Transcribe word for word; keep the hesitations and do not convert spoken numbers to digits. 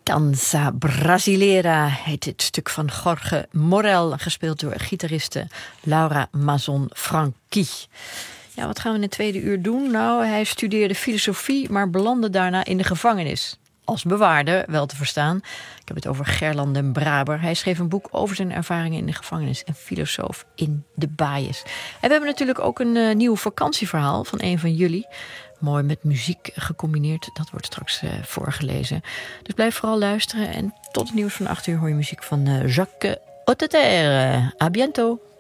Danza Brasileira heet dit stuk van Jorge Morel, gespeeld door gitariste Laura Mazon Franqui. Ja, wat gaan we in het tweede uur doen? Nou, hij studeerde filosofie, maar belandde daarna in de gevangenis. Als bewaarder, wel te verstaan. Ik heb het over Gerlanden den Braber. Hij schreef een boek over zijn ervaringen in de gevangenis en filosoof in de baaiers. En we hebben natuurlijk ook een uh, nieuw vakantieverhaal van een van jullie. Mooi met muziek gecombineerd. Dat wordt straks uh, voorgelezen. Dus blijf vooral luisteren. En tot het nieuws van acht uur hoor je muziek van uh, Jacques Otteter. A biento.